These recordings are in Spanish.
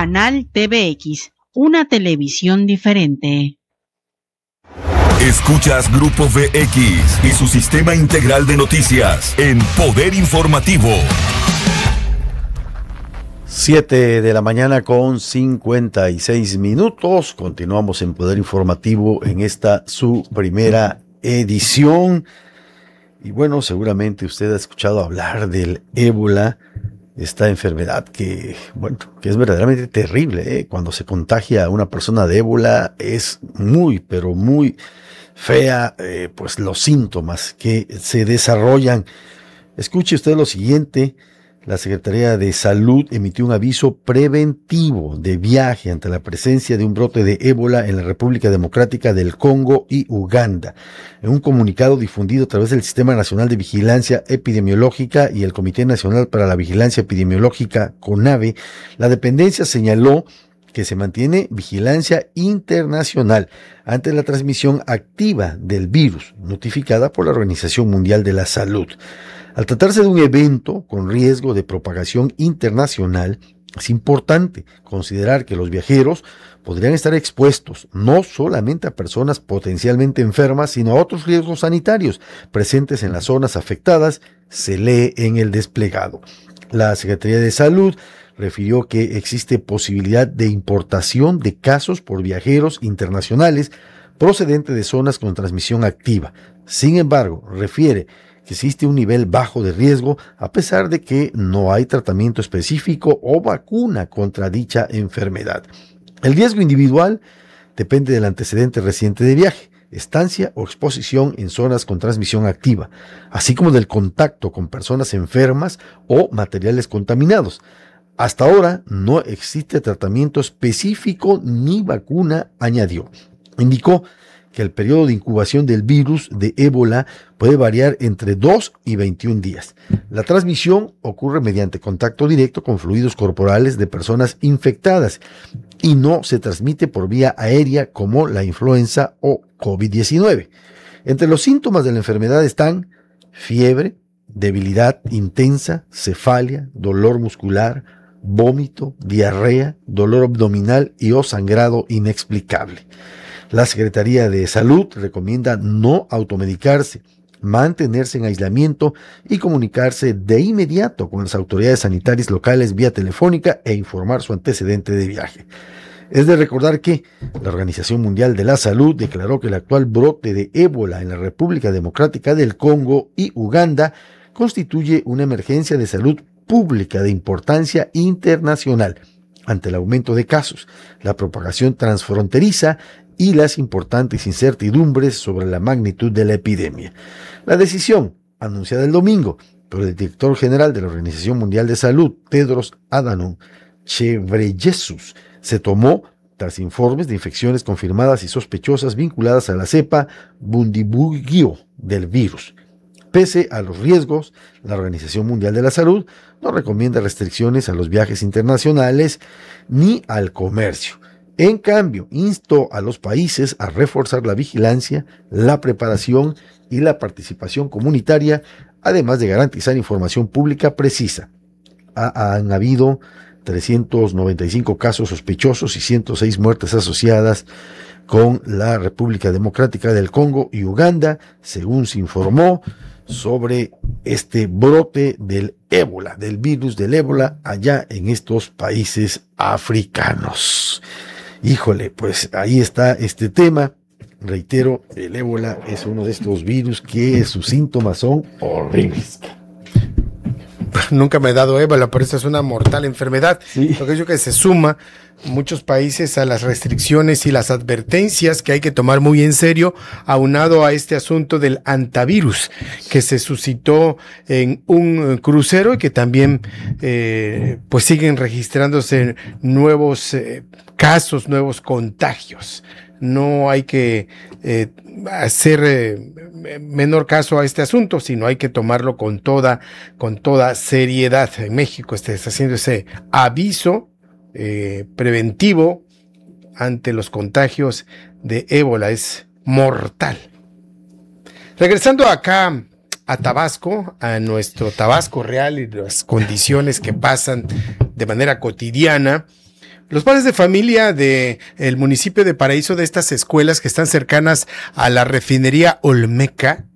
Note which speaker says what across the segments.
Speaker 1: Canal TVX, una televisión diferente.
Speaker 2: Escuchas Grupo VX y su sistema integral de noticias en Poder Informativo.
Speaker 3: 7 de la mañana con 56 minutos. Continuamos en Poder Informativo en esta su primera edición. Y bueno, seguramente usted ha escuchado hablar del ébola, esta enfermedad que es verdaderamente terrible, ¿eh? Cuando se contagia a una persona de ébola es muy, pero muy fea, pues los síntomas que se desarrollan. Escuche usted lo siguiente. La Secretaría de Salud emitió un aviso preventivo de viaje ante la presencia de un brote de ébola en la República Democrática del Congo y Uganda. En un comunicado difundido a través del Sistema Nacional de Vigilancia Epidemiológica y el Comité Nacional para la Vigilancia Epidemiológica, CONAVE, la dependencia señaló que se mantiene vigilancia internacional ante la transmisión activa del virus, notificada por la Organización Mundial de la Salud. Al tratarse de un evento con riesgo de propagación internacional, es importante considerar que los viajeros podrían estar expuestos no solamente a personas potencialmente enfermas, sino a otros riesgos sanitarios presentes en las zonas afectadas, se lee en el desplegado. La Secretaría de Salud refirió que existe posibilidad de importación de casos por viajeros internacionales procedentes de zonas con transmisión activa. Sin embargo, refiere que existe un nivel bajo de riesgo a pesar de que no hay tratamiento específico o vacuna contra dicha enfermedad. El riesgo individual depende del antecedente reciente de viaje, estancia o exposición en zonas con transmisión activa, así como del contacto con personas enfermas o materiales contaminados. Hasta ahora no existe tratamiento específico ni vacuna, añadió. Indicó que el periodo de incubación del virus de ébola puede variar entre 2 y 21 días. La transmisión ocurre mediante contacto directo con fluidos corporales de personas infectadas y no se transmite por vía aérea como la influenza o COVID-19. Entre los síntomas de la enfermedad están fiebre, debilidad intensa, cefalia, dolor muscular, vómito, diarrea, dolor abdominal y o sangrado inexplicable. La Secretaría de Salud recomienda no automedicarse, mantenerse en aislamiento y comunicarse de inmediato con las autoridades sanitarias locales vía telefónica e informar su antecedente de viaje. Es de recordar que la Organización Mundial de la Salud declaró que el actual brote de ébola en la República Democrática del Congo y Uganda constituye una emergencia de salud pública de importancia internacional ante el aumento de casos, la propagación transfronteriza y las importantes incertidumbres sobre la magnitud de la epidemia. La decisión, anunciada el domingo por el director general de la Organización Mundial de Salud, Tedros Adhanom Ghebreyesus, se tomó tras informes de infecciones confirmadas y sospechosas vinculadas a la cepa Bundibugyo del virus. Pese a los riesgos, la Organización Mundial de la Salud no recomienda restricciones a los viajes internacionales ni al comercio. En cambio, instó a los países a reforzar la vigilancia, la preparación y la participación comunitaria, además de garantizar información pública precisa. Han habido 395 casos sospechosos y 106 muertes asociadas con la República Democrática del Congo y Uganda, según se informó sobre este brote del ébola, del virus del ébola, allá en estos países africanos. Híjole, pues ahí está este tema. Reitero, el ébola es uno de estos virus que sus síntomas son horribles.
Speaker 4: Nunca me he dado ébola, pero esta es una mortal enfermedad.
Speaker 3: Sí.
Speaker 4: Lo que yo que se suma muchos países a las restricciones y las advertencias que hay que tomar muy en serio, aunado a este asunto del antivirus que se suscitó en un crucero y que también pues siguen registrándose nuevos casos, nuevos contagios. No hay que hacer menor caso a este asunto, sino hay que tomarlo con toda seriedad. En México está haciendo ese aviso preventivo ante los contagios de ébola, es mortal. Regresando acá a Tabasco, a nuestro Tabasco real y las condiciones que pasan de manera cotidiana, Los padres de familia del municipio de Paraíso, de estas escuelas que están cercanas a la refinería Olmeca,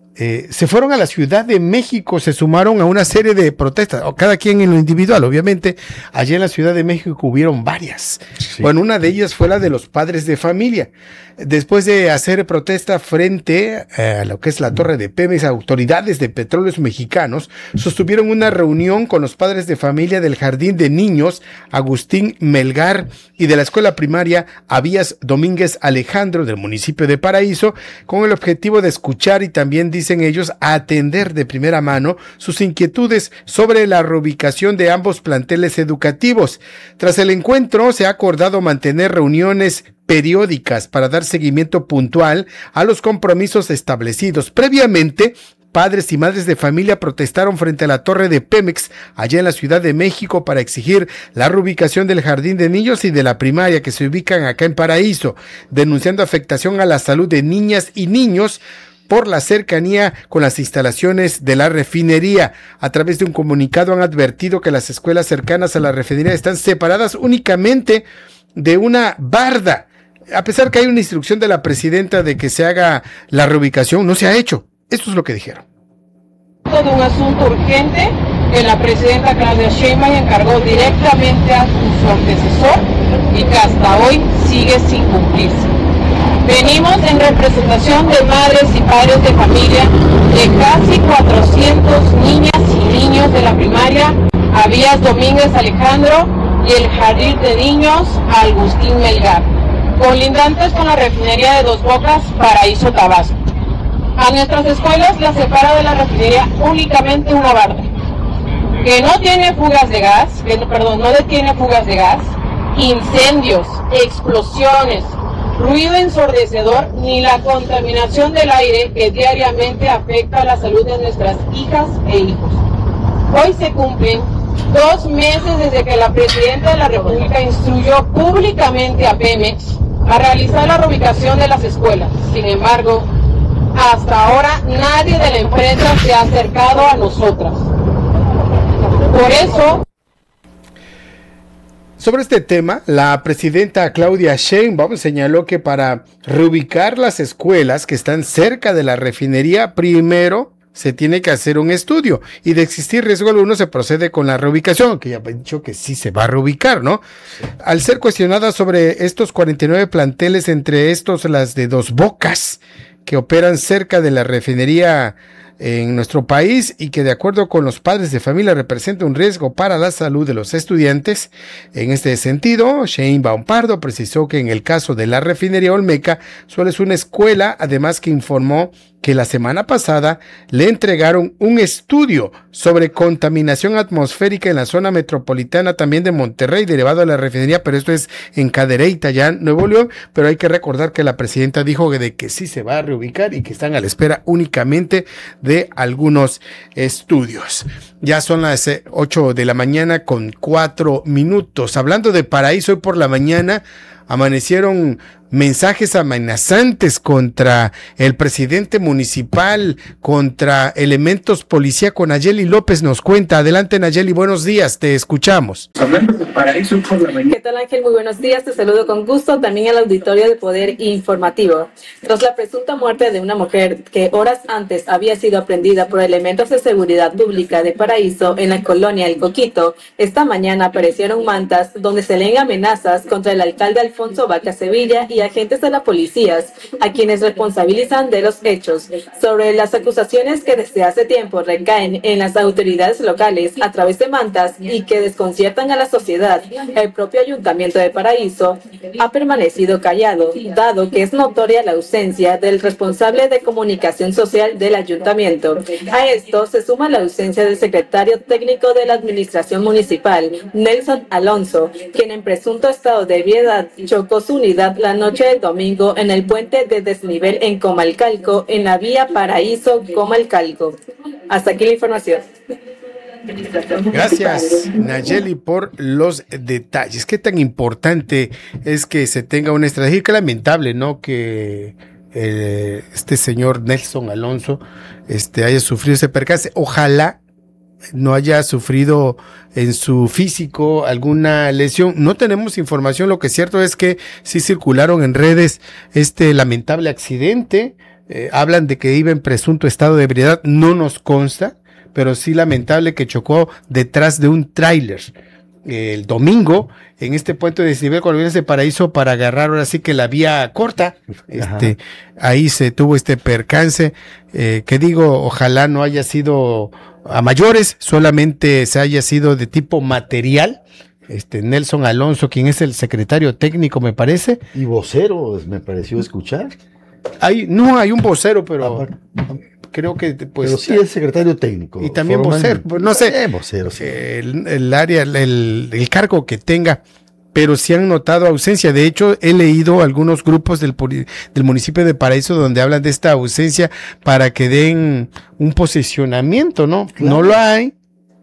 Speaker 4: se fueron a la Ciudad de México, se sumaron a una serie de protestas, cada quien en lo individual, obviamente. Allí en la Ciudad de México hubieron varias. Sí. Bueno, una de ellas fue la de los padres de familia. Después de hacer protesta frente a lo que es la torre de Pemex, autoridades de Petróleos Mexicanos sostuvieron una reunión con los padres de familia del Jardín de Niños Agustín Melgar y de la escuela primaria Abías Domínguez Alejandro del municipio de Paraíso, con el objetivo de escuchar y también, dicen ellos, atender de primera mano sus inquietudes sobre la reubicación de ambos planteles educativos. Tras el encuentro, se ha acordado mantener reuniones periódicas para dar seguimiento puntual a los compromisos establecidos. Previamente, padres y madres de familia protestaron frente a la torre de Pemex, allá en la Ciudad de México, para exigir la reubicación del Jardín de Niños y de la primaria que se ubican acá en Paraíso, denunciando afectación a la salud de niñas y niños por la cercanía con las instalaciones de la refinería. A través de un comunicado han advertido que las escuelas cercanas a la refinería están separadas únicamente de una barda. A pesar que hay una instrucción de la presidenta de que se haga la reubicación, no se ha hecho. Esto es lo que dijeron.
Speaker 5: Todo un asunto urgente que la presidenta Claudia Sheinbaum encargó directamente a su antecesor y que hasta hoy sigue sin cumplirse. Venimos en representación de madres y padres de familia de casi 400 niñas y niños de la primaria Abías Domínguez Alejandro y el Jardín de Niños Agustín Melgar, colindantes con la refinería de Dos Bocas, Paraíso, Tabasco. A nuestras escuelas las separa de la refinería únicamente una barda, que no tiene fugas de gas, no detiene fugas de gas, incendios, explosiones, ruido ensordecedor, ni la contaminación del aire que diariamente afecta a la salud de nuestras hijas e hijos. Hoy se cumplen 2 meses desde que la presidenta de la República instruyó públicamente a Pemex a realizar la reubicación de las escuelas. Sin embargo, hasta ahora nadie de la empresa se ha acercado a nosotras. Por eso...
Speaker 4: Sobre este tema, la presidenta Claudia Sheinbaum señaló que para reubicar las escuelas que están cerca de la refinería, primero se tiene que hacer un estudio y de existir riesgo alguno se procede con la reubicación, que ya he dicho que sí se va a reubicar, ¿no? Sí. Al ser cuestionada sobre estos 49 planteles, entre estos las de Dos Bocas, que operan cerca de la refinería en nuestro país y que de acuerdo con los padres de familia representa un riesgo para la salud de los estudiantes. En este sentido, Sheinbaum Pardo precisó que en el caso de la refinería Olmeca solo es una escuela, además que informó que la semana pasada le entregaron un estudio sobre contaminación atmosférica en la zona metropolitana también de Monterrey, derivado de la refinería, pero esto es en Cadereyta, ya en Nuevo León. Pero hay que recordar que la presidenta dijo de que sí se va a reubicar y que están a la espera únicamente de algunos estudios. Ya son las 8 de la mañana con 4 minutos. Hablando de Paraíso, hoy por la mañana amanecieron mensajes amenazantes contra el presidente municipal, contra elementos policíacos. Nayeli López nos cuenta. Adelante, Nayeli, buenos días, te escuchamos.
Speaker 6: ¿Qué tal, Ángel? Muy buenos días, te saludo con gusto también al auditorio de Poder Informativo. Tras la presunta muerte de una mujer que horas antes había sido aprendida por elementos de seguridad pública de Paraíso en la colonia El Coquito, esta mañana aparecieron mantas donde se leen amenazas contra el alcalde Alfonso Vaca Sevilla y agentes de la policía, a quienes responsabilizan de los hechos, sobre las acusaciones que desde hace tiempo recaen en las autoridades locales a través de mantas y que desconciertan a la sociedad. El propio Ayuntamiento de Paraíso ha permanecido callado, dado que es notoria la ausencia del responsable de comunicación social del Ayuntamiento. A esto se suma la ausencia del secretario técnico de la Administración Municipal, Nelson Alonso, quien en presunto estado de ebriedad chocó su unidad la noche del domingo en el puente de desnivel en Comalcalco, en la vía Paraíso-Comalcalco. Hasta aquí la información.
Speaker 4: Gracias, Nayeli, por los detalles. Qué tan importante es que se tenga una estrategia. Qué lamentable, ¿no? Que este señor Nelson Alonso haya sufrido ese percance. Ojalá no haya sufrido en su físico alguna lesión. No tenemos información, lo que es cierto es que sí circularon en redes este lamentable accidente. Hablan de que iba en presunto estado de ebriedad, no nos consta, pero sí lamentable que chocó detrás de un tráiler el domingo en este puente de desnivel cuando viene de Paraíso para agarrar ahora sí que la vía corta. Ahí se tuvo este percance, que digo, ojalá no haya sido a mayores, solamente se haya sido de tipo material. Nelson Alonso, quien es el secretario técnico, me parece.
Speaker 3: Y vocero, me pareció escuchar.
Speaker 4: Hay un vocero, pero creo que pues.
Speaker 3: Pero sí es secretario técnico.
Speaker 4: Y también vocero, no sé.
Speaker 3: Vocero, sí.
Speaker 4: El área, el cargo que tenga, pero sí han notado ausencia. De hecho, he leído algunos grupos del municipio de Paraíso donde hablan de esta ausencia para que den un posicionamiento, ¿no? Claro. No lo hay,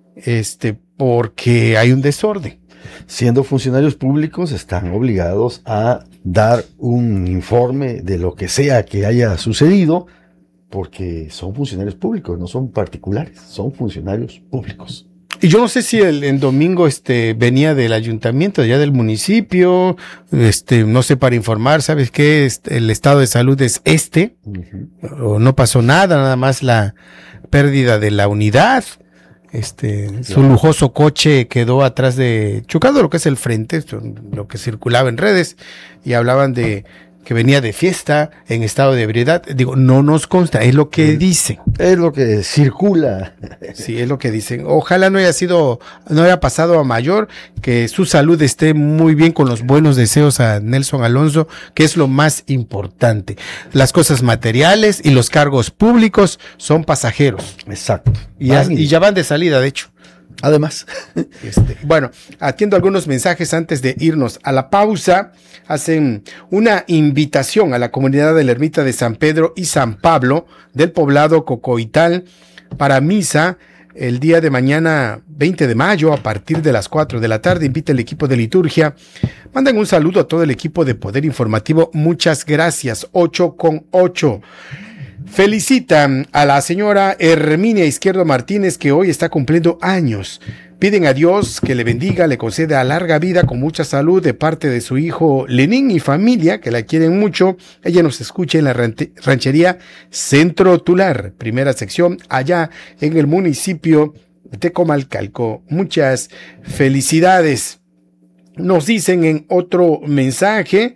Speaker 4: porque hay un desorden.
Speaker 3: Siendo funcionarios públicos, están obligados a dar un informe de lo que sea que haya sucedido, porque son funcionarios públicos, no son particulares, son funcionarios públicos.
Speaker 4: Y yo no sé si el domingo venía del ayuntamiento, ya del municipio, no sé, para informar, ¿sabes qué? El estado de salud es o no pasó nada más la pérdida de la unidad. Su lujoso coche quedó atrás chocando lo que es el frente, lo que circulaba en redes, y hablaban de que venía de fiesta en estado de ebriedad. Digo, no nos consta, es lo que dicen.
Speaker 3: Es lo que circula.
Speaker 4: Sí, es lo que dicen. Ojalá no haya pasado a mayor, que su salud esté muy bien, con los buenos deseos a Nelson Alonso, que es lo más importante. Las cosas materiales y los cargos públicos son pasajeros.
Speaker 3: Exacto.
Speaker 4: Y ya van de salida, de hecho.
Speaker 3: Además.
Speaker 4: Bueno, atiendo algunos mensajes antes de irnos a la pausa. Hacen una invitación a la comunidad de la Ermita de San Pedro y San Pablo del poblado Cocoital para misa el día de mañana 20 de mayo a partir de las 4 de la tarde. Invita el equipo de liturgia. Mandan un saludo a todo el equipo de Poder Informativo. Muchas gracias. 8:8. Felicitan a la señora Herminia Izquierdo Martínez, que hoy está cumpliendo años. Piden a Dios que le bendiga, le conceda larga vida con mucha salud de parte de su hijo Lenín y familia, que la quieren mucho. Ella nos escucha en la ranchería Centro Tular, primera sección, allá en el municipio de Comalcalco. Muchas felicidades. Nos dicen en otro mensaje,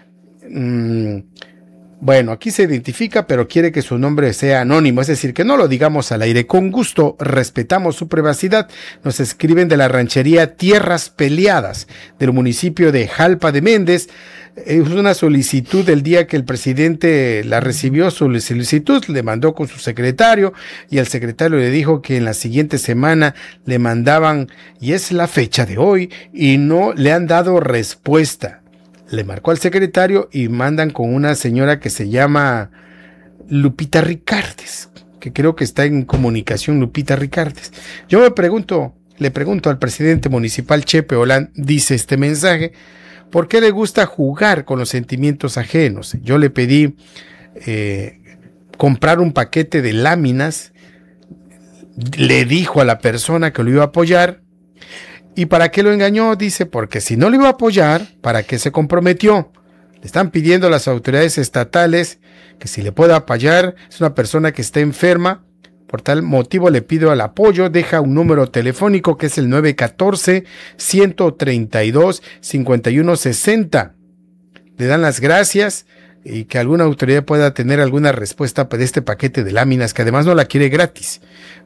Speaker 4: bueno, aquí se identifica, pero quiere que su nombre sea anónimo, es decir, que no lo digamos al aire. Con gusto, respetamos su privacidad. Nos escriben de la ranchería Tierras Peleadas, del municipio de Jalpa de Méndez. Es una solicitud del día que el presidente la recibió, su solicitud, le mandó con su secretario, y el secretario le dijo que en la siguiente semana le mandaban, y es la fecha de hoy, y no le han dado respuesta. Le marcó al secretario y mandan con una señora que se llama Lupita Ricardes, que creo que está en comunicación Lupita Ricardes. Yo le pregunto al presidente municipal Chepe Olán, dice este mensaje, ¿por qué le gusta jugar con los sentimientos ajenos? Yo le pedí comprar un paquete de láminas, le dijo a la persona que lo iba a apoyar. ¿Y para qué lo engañó? Dice, porque si no lo iba a apoyar, ¿para qué se comprometió? Le están pidiendo a las autoridades estatales que si le puede apoyar, es una persona que está enferma, por tal motivo le pido el apoyo, deja un número telefónico que es el 914-132-5160. Le dan las gracias y que alguna autoridad pueda tener alguna respuesta de este paquete de láminas, que además no la quiere gratis.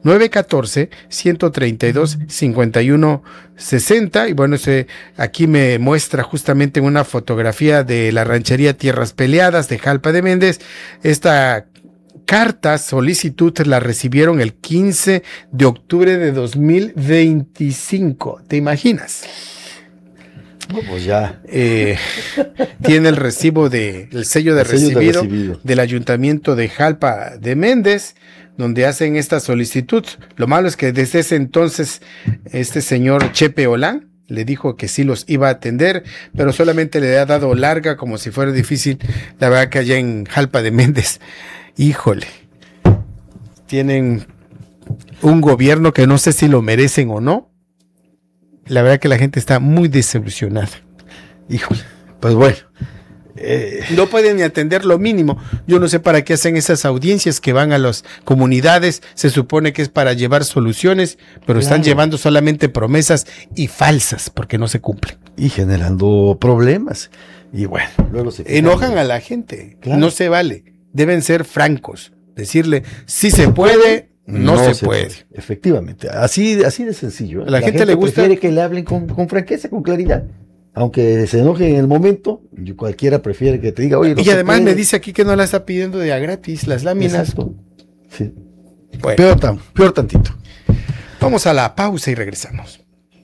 Speaker 4: 914-132-5160. Y bueno, aquí me muestra justamente una fotografía de la ranchería Tierras Peleadas de Jalpa de Méndez. Esta carta solicitud la recibieron el 15 de octubre de 2025. ¿Te imaginas?
Speaker 3: No, pues ya.
Speaker 4: Tiene el sello de recibido del ayuntamiento de Jalpa de Méndez, donde hacen esta solicitud. Lo malo es que desde ese entonces este señor Chepe Olán le dijo que sí los iba a atender, pero solamente le ha dado larga, como si fuera difícil. La verdad que allá en Jalpa de Méndez, híjole, tienen un gobierno que no sé si lo merecen o no. La verdad que la gente está muy desilusionada.
Speaker 3: Híjole, pues bueno.
Speaker 4: No pueden ni atender lo mínimo. Yo no sé para qué hacen esas audiencias que van a las comunidades. Se supone que es para llevar soluciones, pero están llevando solamente promesas y falsas porque no se cumplen.
Speaker 3: Y generando problemas. Y bueno, luego se
Speaker 4: enojan a la gente. Claro. No se vale. Deben ser francos. Decirle, si se puede, no se puede.
Speaker 3: Efectivamente. Así de sencillo.
Speaker 4: A la gente le gusta.
Speaker 3: Prefiere que le hablen con franqueza, con claridad. Aunque se enoje en el momento, cualquiera prefiere que te diga, oye, no.
Speaker 4: Y además me dice aquí que no la está pidiendo de a gratis, las láminas.
Speaker 3: Exacto. Sí.
Speaker 4: Bueno.
Speaker 3: Peor tantito.
Speaker 4: Vamos a la pausa y regresamos.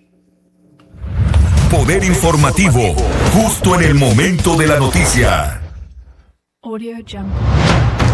Speaker 2: Poder informativo, justo en el momento de la noticia.
Speaker 7: Audio Jungle.